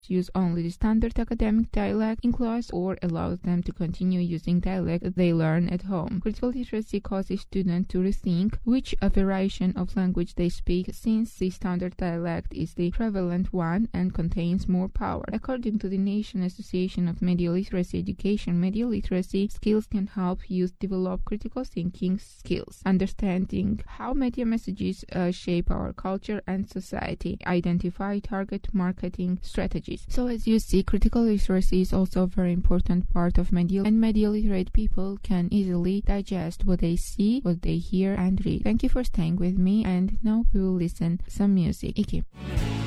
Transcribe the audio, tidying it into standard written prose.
use only the standard academic dialect in class or allows them to continue using dialect that they learn at home. Critical literacy causes students to rethink which variation of language they speak, since the standard dialect is the prevalent one and contains more power. According to the National Association of Media Literacy Education, media literacy skills can help youth develop critical thinking skills, understanding how media messages shape our culture and society, identify target marketing strategies. So as you see, critical literacy is also a very important part of media, and media literate people can easily digest what they see, what they hear and read. Thank you for staying with me, and now we will listen some music. Iki.